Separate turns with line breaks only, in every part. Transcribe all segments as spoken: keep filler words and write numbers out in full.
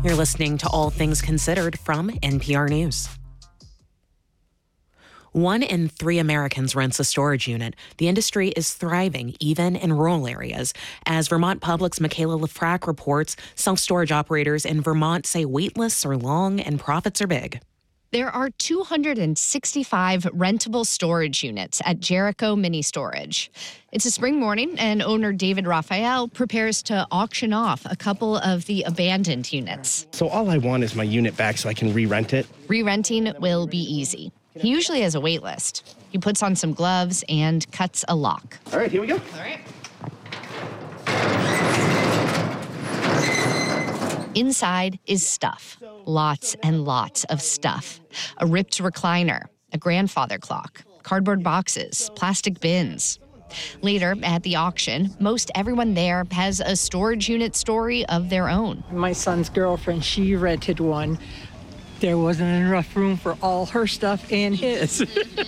You're listening to All Things Considered from N P R News. One in three Americans rents a storage unit. The industry is thriving, even in rural areas. As Vermont Public's Michaela Lafrac reports, self-storage operators in Vermont say wait lists are long and profits are big.
There are two hundred sixty-five rentable storage units at Jericho Mini Storage. It's a spring morning, and owner David Raphael prepares to auction off a couple of the abandoned units.
So all I want is my unit back so I can re-rent it.
Re-renting will be easy. He usually has a wait list. He puts on some gloves and cuts a lock.
All right, here we go.
All right. Inside is stuff. Lots and lots of stuff. A ripped recliner, a grandfather clock, cardboard boxes, plastic bins. Later, at the auction, most everyone there has a storage unit story of their own.
My son's girlfriend, she rented one. There wasn't enough room for all her stuff and his.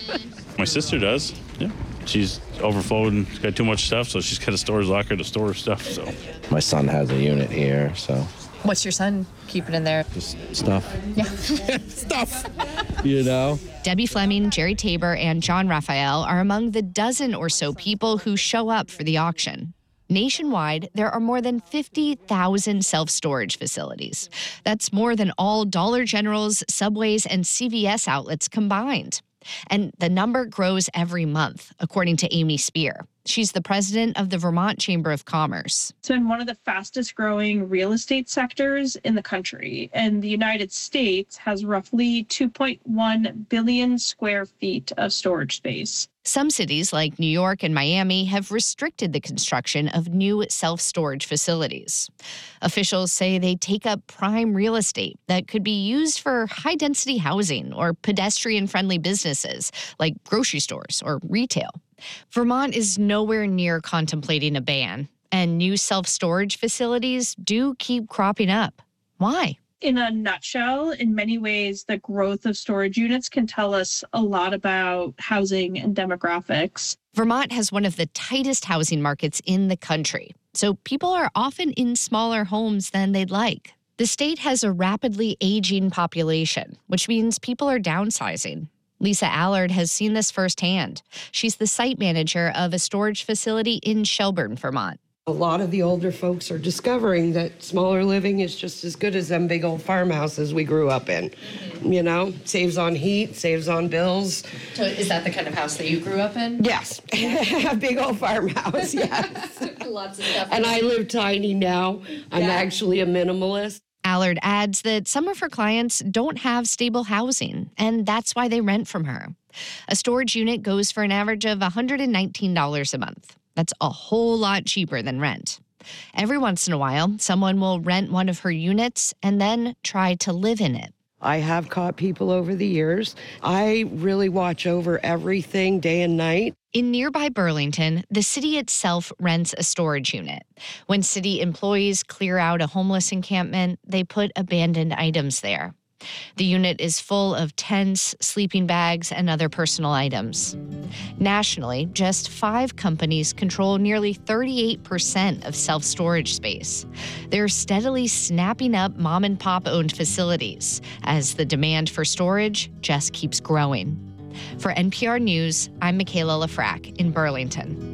My sister does, yeah. She's overflowed and got too much stuff, so she's got a storage locker to store her stuff, so.
My son has a unit here, so.
What's your son keeping in there?
Just stuff.
Yeah.
Stuff, you know?
Debbie Fleming, Jerry Tabor, and John Raphael are among the dozen or so people who show up for the auction. Nationwide, there are more than fifty thousand self-storage facilities. That's more than all Dollar Generals, Subways, and C V S outlets combined. And the number grows every month, according to Amy Spear. She's the president of the Vermont Chamber of Commerce.
It's been one of the fastest growing real estate sectors in the country. And the United States has roughly two point one billion square feet of storage space.
Some cities like New York and Miami have restricted the construction of new self-storage facilities. Officials say they take up prime real estate that could be used for high-density housing or pedestrian-friendly businesses like grocery stores or retail. Vermont is nowhere near contemplating a ban, and new self-storage facilities do keep cropping up. Why?
In a nutshell, in many ways, the growth of storage units can tell us a lot about housing and demographics.
Vermont has one of the tightest housing markets in the country, so people are often in smaller homes than they'd like. The state has a rapidly aging population, which means people are downsizing. Lisa Allard has seen this firsthand. She's the site manager of a storage facility in Shelburne, Vermont.
A lot of the older folks are discovering that smaller living is just as good as them big old farmhouses we grew up in. Mm-hmm. You know, saves on heat, saves on bills.
So is that the kind of house that you grew up in?
Yes, a big old farmhouse, yes.
Lots of stuff.
And I live tiny now. I'm
yeah.
actually a minimalist.
Allard adds that some of her clients don't have stable housing, and that's why they rent from her. A storage unit goes for an average of one hundred nineteen dollars a month. That's a whole lot cheaper than rent. Every once in a while, someone will rent one of her units and then try to live in it.
I have caught people over the years. I really watch over everything day and night.
In nearby Burlington, the city itself rents a storage unit. When city employees clear out a homeless encampment, they put abandoned items there. The unit is full of tents, sleeping bags, and other personal items. Nationally, just five companies control nearly thirty-eight percent of self-storage space. They're steadily snapping up mom-and-pop-owned facilities as the demand for storage just keeps growing. For N P R News, I'm Michaela Lafrac in Burlington.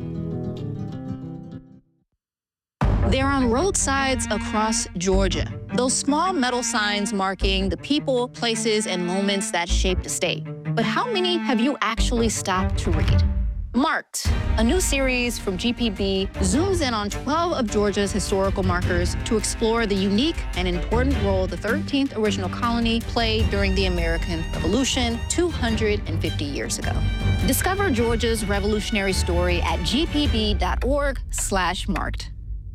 They're on roadsides across Georgia. Those small metal signs marking the people, places, and moments that shaped the state. But how many have you actually stopped to read? Marked, a new series from G P B, zooms in on twelve of Georgia's historical markers to explore the unique and important role the thirteenth original colony played during the American Revolution two hundred fifty years ago. Discover Georgia's revolutionary story at g p b dot org slash marked.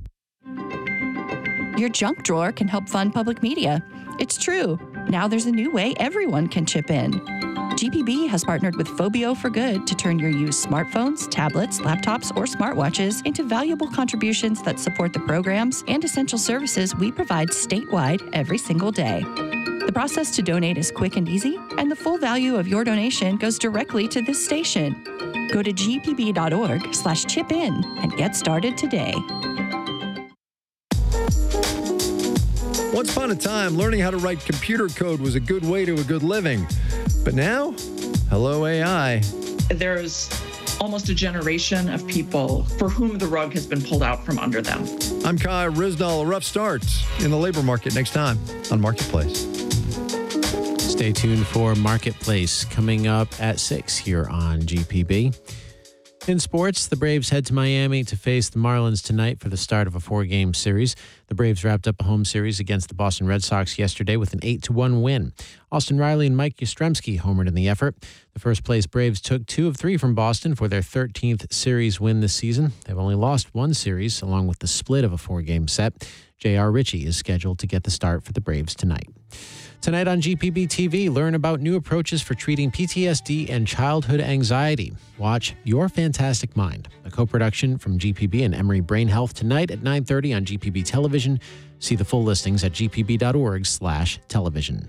Your junk drawer can help fund public media. It's true. Now there's a new way everyone can chip in. G P B has partnered with Phobio for Good to turn your used smartphones, tablets, laptops, or smartwatches into valuable contributions that support the programs and essential services we provide statewide every single day. The process to donate is quick and easy, and the full value of your donation goes directly to this station. Go to g p b dot org slash chip in and get started today.
Once upon a time, learning how to write computer code was a good way to a good living. But now, hello A I.
There's almost a generation of people for whom the rug has been pulled out from under them.
I'm Kai Risdall. A rough start in the labor market next time on Marketplace.
Stay tuned for Marketplace coming up at six here on G P B. In sports, the Braves head to Miami to face the Marlins tonight for the start of a four-game series. The Braves wrapped up a home series against the Boston Red Sox yesterday with an eight to one win. Austin Riley and Mike Yastrzemski homered in the effort. The first-place Braves took two of three from Boston for their thirteenth series win this season. They've only lost one series, along with the split of a four-game set. J R. Ritchie is scheduled to get the start for the Braves tonight. Tonight on G P B T V, learn about new approaches for treating P T S D and childhood anxiety. Watch Your Fantastic Mind, a co-production from G P B and Emory Brain Health, tonight at nine thirty on G P B Television. See the full listings at g p b dot org slash television.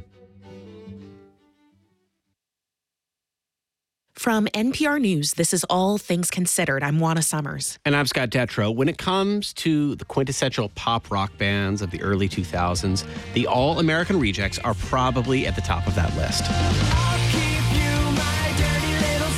From N P R News, this is All Things Considered. I'm Juana Summers.
And I'm Scott Detrow. When it comes to the quintessential pop rock bands of the early two thousands, the All American Rejects are probably at the top of that list.
I'll keep you my dirty little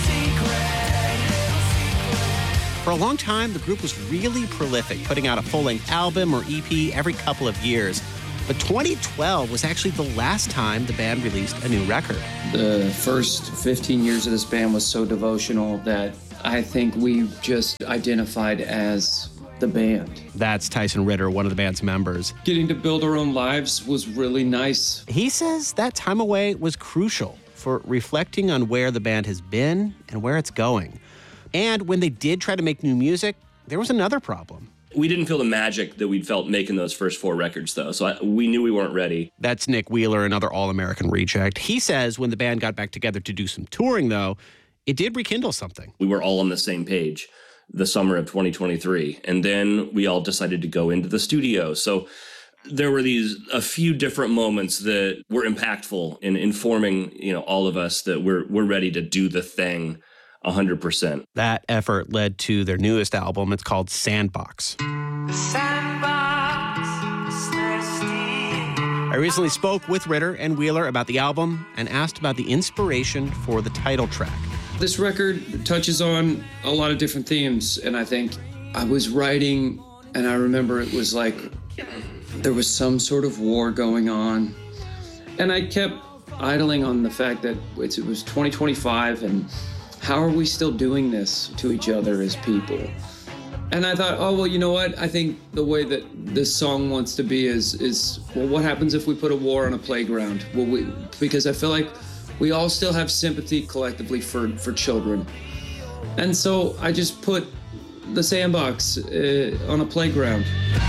secret.
For a long time, the group was really prolific, putting out a full-length album or E P every couple of years. But twenty twelve was actually the last time the band released a new record.
The first fifteen years of this band was so devotional that I think we just identified as the band.
That's Tyson Ritter, one of the band's members.
Getting to build our own lives was really nice.
He says that time away was crucial for reflecting on where the band has been and where it's going. And when they did try to make new music, there was another problem.
We didn't feel the magic that we'd felt making those first four records, though, so I, we knew we weren't ready.
That's Nick Wheeler, another All-American Reject. He says when the band got back together to do some touring, though, it did rekindle something.
We were all on the same page the summer of twenty twenty-three, and then we all decided to go into the studio. So there were these a few different moments that were impactful in informing, you know, all of us that we're we're ready to do the thing one hundred percent.
That effort led to their newest album. It's called Sandbox.
The sandbox is thirsty.
I recently spoke with Ritter and Wheeler about the album and asked about the inspiration for the title track.
This record touches on a lot of different themes, and I think I was writing, and I remember it was like there was some sort of war going on, and I kept idling on the fact that it was twenty twenty-five, and how are we still doing this to each other as people? And I thought, oh, well, you know what? I think the way that this song wants to be is, is well, what happens if we put a war on a playground? Well, we, because I feel like we all still have sympathy collectively for, for children. And so I just put the sandbox uh, on a playground.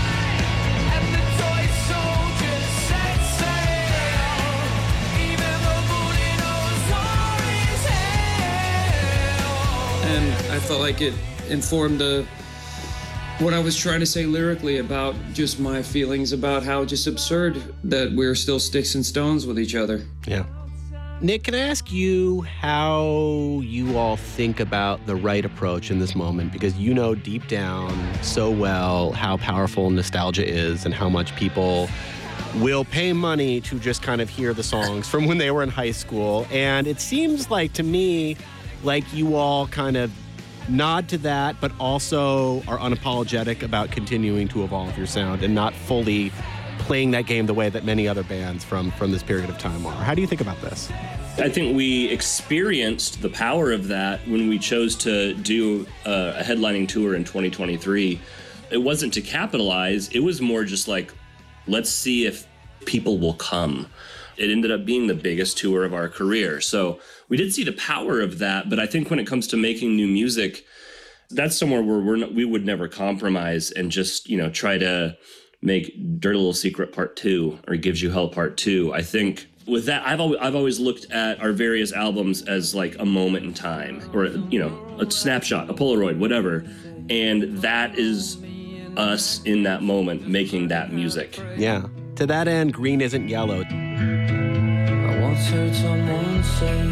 And I felt like it informed the, what I was trying to say lyrically about just my feelings about how just absurd that we're still sticks and stones with each other.
Yeah. Nick, can I ask you how you all think about the right approach in this moment? Because you know deep down so well how powerful nostalgia is and how much people will pay money to just kind of hear the songs from when they were in high school. And it seems like, to me, like you all kind of nod to that, but also are unapologetic about continuing to evolve your sound and not fully playing that game the way that many other bands from, from this period of time are. How do you think about this?
I think we experienced the power of that when we chose to do a, a headlining tour in twenty twenty-three. It wasn't to capitalize. It was more just like, let's see if people will come. It ended up being the biggest tour of our career. So we did see the power of that. But I think when it comes to making new music, that's somewhere where we're not, we would never compromise and just, you know, try to make Dirty Little Secret Part Two or Gives You Hell Part Two. I think with that, I've always, I've always looked at our various albums as like a moment in time, or, you know, a snapshot, a Polaroid, whatever. And that is us in that moment making that music.
Yeah. To that end, Green Isn't Yellow.
I once heard someone say,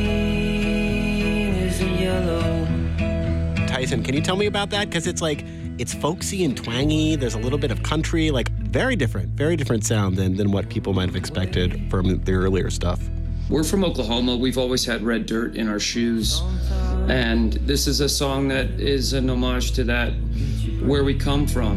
green isn't yellow.
Tyson, can you tell me about that? Because it's like, it's folksy and twangy. There's a little bit of country, like very different, very different sound than, than what people might have expected from the earlier stuff.
We're from Oklahoma. We've always had red dirt in our shoes. And this is a song that is an homage to that, where we come from.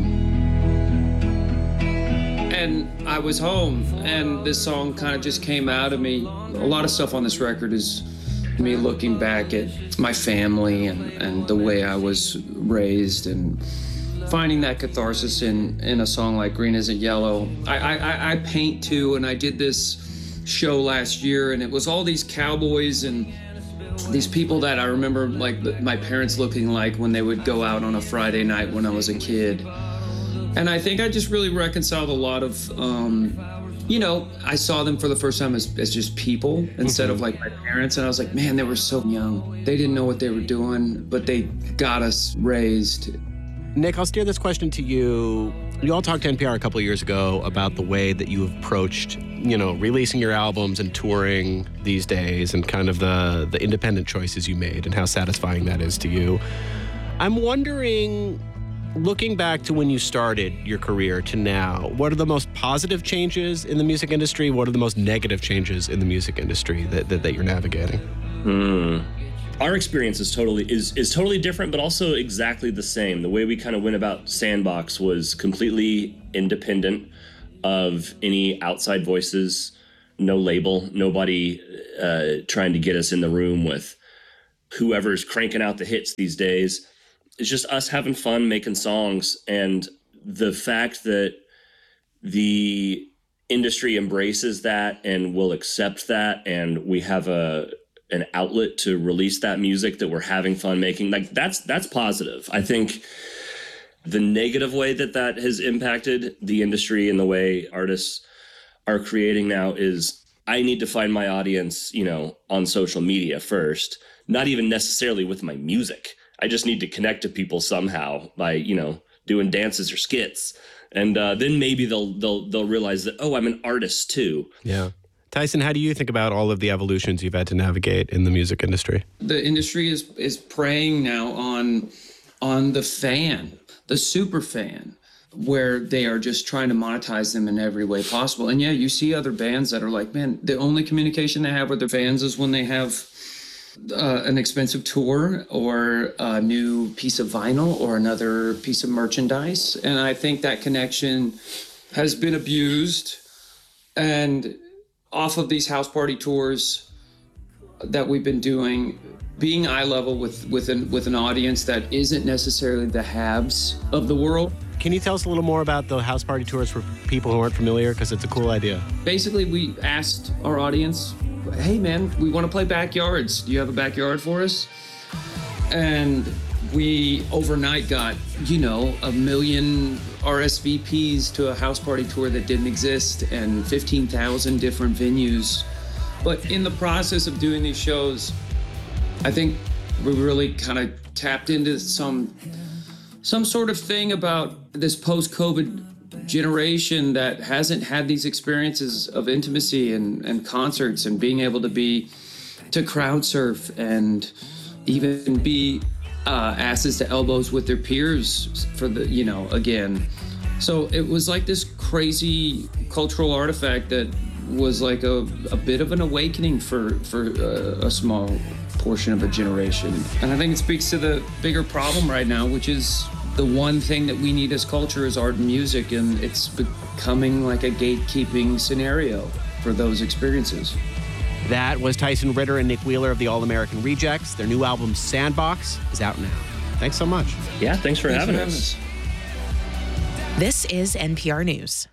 And I was home, and this song kind of just came out of me. A lot of stuff on this record is me looking back at my family and, and the way I was raised and finding that catharsis in, in a song like Green Isn't Yellow. I, I, I paint too, and I did this show last year, and it was all these cowboys and these people that I remember like my parents looking like when they would go out on a Friday night when I was a kid. And I think I just really reconciled a lot of, um, you know, I saw them for the first time as, as just people instead mm-hmm. of like my parents. And I was like, man, they were so young. They didn't know what they were doing, but they got us raised.
Nick, I'll steer this question to you. You all talked to N P R a couple of years ago about the way that you approached, you know, releasing your albums and touring these days and kind of the, the independent choices you made and how satisfying that is to you. I'm wondering, looking back to when you started your career to now, what are the most positive changes in the music industry? What are the most negative changes in the music industry that, that, that you're navigating?
Hmm. Our experience is totally is is totally different, but also exactly the same. The way we kind of went about Sandbox was completely independent of any outside voices, no label, nobody uh, trying to get us in the room with whoever's cranking out the hits these days. It's just us having fun making songs, and the fact that the industry embraces that and will accept that, and we have a an outlet to release that music that we're having fun making, like that's that's positive. I think the negative way that that has impacted the industry and the way artists are creating now is I need to find my audience, you know, on social media first, not even necessarily with my music. I just need to connect to people somehow by, you know, doing dances or skits. And uh, then maybe they'll they'll they'll realize that, oh, I'm an artist too.
Yeah. Tyson, how do you think about all of the evolutions you've had to navigate in the music industry?
The industry is is preying now on on the fan, the super fan, where they are just trying to monetize them in every way possible. And yeah, you see other bands that are like, man, the only communication they have with their fans is when they have uh, an expensive tour or a new piece of vinyl or another piece of merchandise. And I think that connection has been abused. And off of these house party tours that we've been doing, being eye level with with an with an audience that isn't necessarily the haves of the world.
Can you tell us a little more about the house party tours for people who aren't familiar? Because it's a cool idea.
Basically, we asked our audience, hey man, we want to play backyards. Do you have a backyard for us? And we overnight got, you know, a million R S V Ps to a house party tour that didn't exist and fifteen thousand different venues. But in the process of doing these shows, I think we really kind of tapped into some some sort of thing about this post-COVID generation that hasn't had these experiences of intimacy and, and concerts and being able to be, to crowd surf and even be Uh, asses to elbows with their peers for the, you know, again. So it was like this crazy cultural artifact that was like a, a bit of an awakening for, for uh, a small portion of a generation. And I think it speaks to the bigger problem right now, which is the one thing that we need as culture is art and music, and it's becoming like a gatekeeping scenario for those experiences.
That was Tyson Ritter and Nick Wheeler of the All-American Rejects. Their new album, Sandbox, is out now. Thanks so much.
Yeah, thanks for, thanks having, for having us.
us. This is N P R News.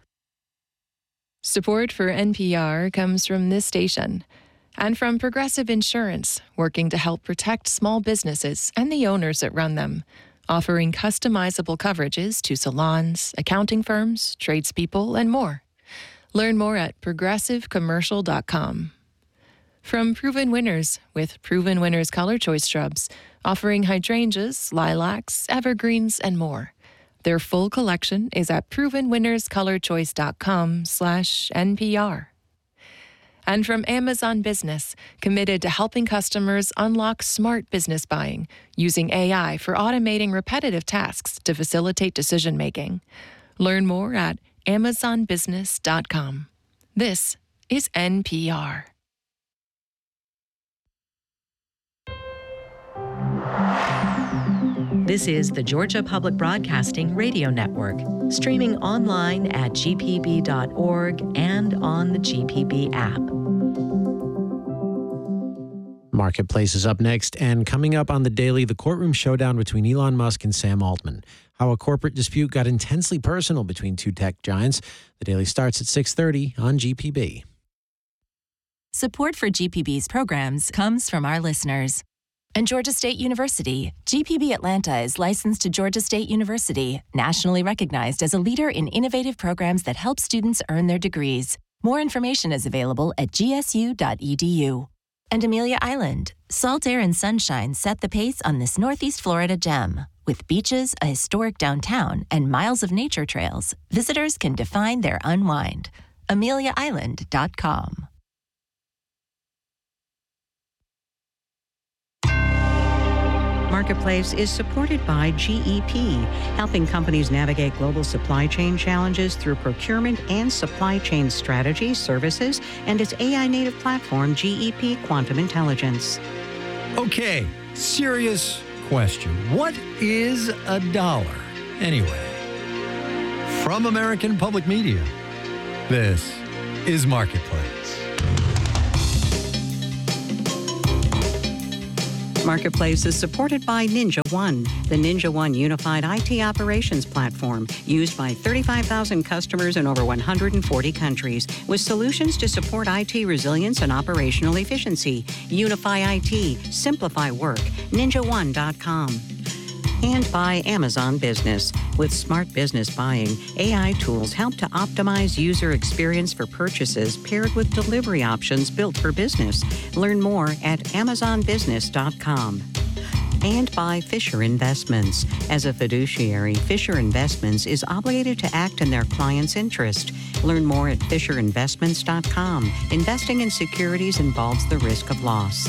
Support for N P R comes from this station and from Progressive Insurance, working to help protect small businesses and the owners that run them, offering customizable coverages to salons, accounting firms, tradespeople, and more. Learn more at progressive commercial dot com. From Proven Winners, with Proven Winners Color Choice Shrubs, offering hydrangeas, lilacs, evergreens, and more. Their full collection is at proven winners color choice dot com slash N P R. And from Amazon Business, committed to helping customers unlock smart business buying using A I for automating repetitive tasks to facilitate decision-making. Learn more at amazon business dot com. This is N P R.
This is the Georgia Public Broadcasting Radio Network, streaming online at g p b dot org and on the G P B app.
Marketplace is up next, and coming up on the Daily, the courtroom showdown between Elon Musk and Sam Altman. How a corporate dispute got intensely personal between two tech giants. The Daily starts at six thirty on G P B.
Support for G P B's programs comes from our listeners. And Georgia State University. G P B Atlanta is licensed to Georgia State University, nationally recognized as a leader in innovative programs that help students earn their degrees. More information is available at g s u dot e d u. And Amelia Island. Salt air and sunshine set the pace on this Northeast Florida gem. With beaches, a historic downtown, and miles of nature trails, visitors can define their unwind. amelia island dot com.
Marketplace is supported by G E P, helping companies navigate global supply chain challenges through procurement and supply chain strategy, services, and its A I-native platform, G E P Quantum Intelligence.
Okay, serious question. What is a dollar, anyway? From American Public Media, this is Marketplace.
Marketplace is supported by Ninja One, the Ninja One unified I T operations platform used by thirty-five thousand customers in over one hundred forty countries, with solutions to support I T resilience and operational efficiency. Unify I T, simplify work, ninja one dot com. And by Amazon Business. With smart business buying, A I tools help to optimize user experience for purchases paired with delivery options built for business. Learn more at amazon business dot com. And by Fisher Investments. As a fiduciary, Fisher Investments is obligated to act in their client's interest. Learn more at fisher investments dot com. Investing in securities involves the risk of loss.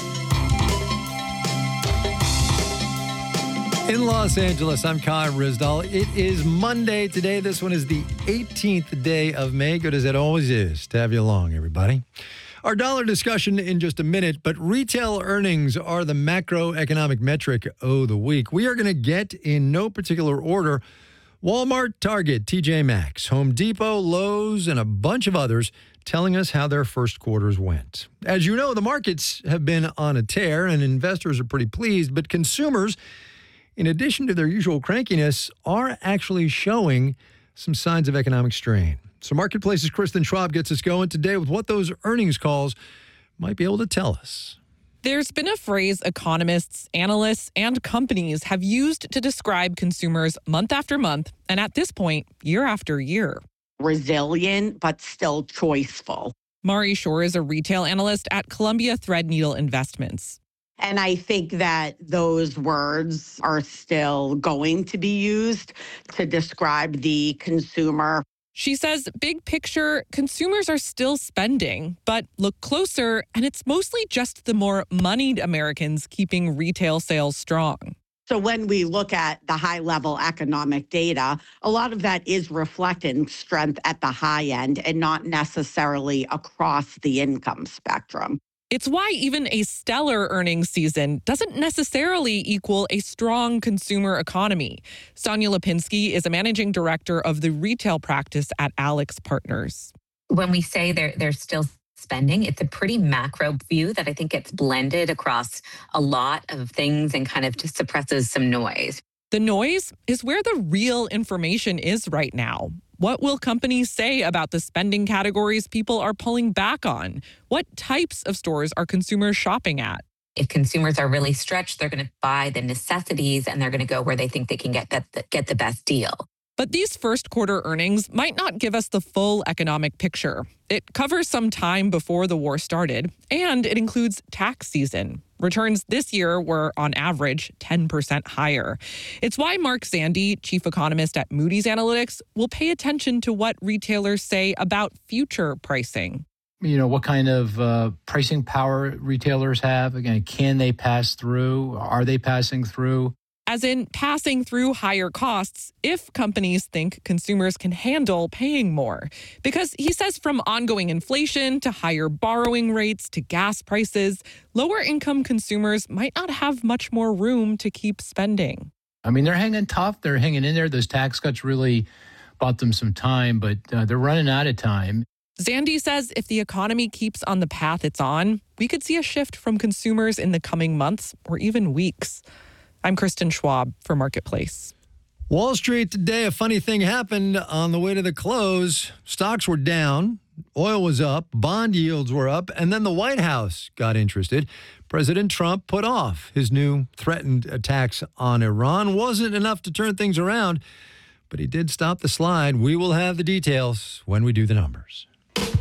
In Los Angeles, I'm Kyle Rizdal. It is Monday today. This one is the eighteenth day of May. Good as it always is to have you along, everybody. Our dollar discussion in just a minute, but retail earnings are the macroeconomic metric of the week. We are going to get, in no particular order, Walmart, Target, T J Maxx, Home Depot, Lowe's, and a bunch of others telling us how their first quarters went. As you know, the markets have been on a tear, and investors are pretty pleased, but consumers, in addition to their usual crankiness, are actually showing some signs of economic strain. So Marketplace's Kristen Schwab gets us going today with what those earnings calls might be able to tell us.
There's been a phrase economists, analysts, and companies have used to describe consumers month after month, and at this point, year after year.
Resilient, but still choiceful.
Mari Shore is a retail analyst at Columbia Threadneedle Investments.
And I think that those words are still going to be used to describe the consumer.
She says, big picture, consumers are still spending, but look closer, and it's mostly just the more moneyed Americans keeping retail sales strong.
So when we look at the high-level economic data, a lot of that is reflecting strength at the high end and not necessarily across the income spectrum.
It's why even a stellar earnings season doesn't necessarily equal a strong consumer economy. Sonia Lipinski is a managing director of the retail practice at Alex Partners.
When we say they're, they're still spending, it's a pretty macro view that I think gets blended across a lot of things and kind of just suppresses some noise.
The noise is where the real information is right now. What will companies say about the spending categories people are pulling back on? What types of stores are consumers shopping at?
If consumers are really stretched, they're going to buy the necessities and they're going to go where they think they can get that, get the best deal.
But these first quarter earnings might not give us the full economic picture. It covers some time before the war started, and it includes tax season. Returns this year were, on average, ten percent higher. It's why Mark Zandi, chief economist at Moody's Analytics, will pay attention to what retailers say about future pricing.
you know, what kind of uh, pricing power retailers have. Again, can they pass through? Are they passing through?
As in passing through higher costs if companies think consumers can handle paying more. Because he says from ongoing inflation to higher borrowing rates to gas prices, lower income consumers might not have much more room to keep spending.
I mean, they're hanging tough. They're hanging in there. Those tax cuts really bought them some time, but uh, they're running out of time.
Zandy says if the economy keeps on the path it's on, we could see a shift from consumers in the coming months or even weeks. I'm Kristen Schwab for Marketplace.
Wall Street today, a funny thing happened on the way to the close. Stocks were down, oil was up, bond yields were up, and then the White House got interested. President Trump put off his new threatened attacks on Iran. Wasn't enough to turn things around, but he did stop the slide. We will have the details when we do the numbers.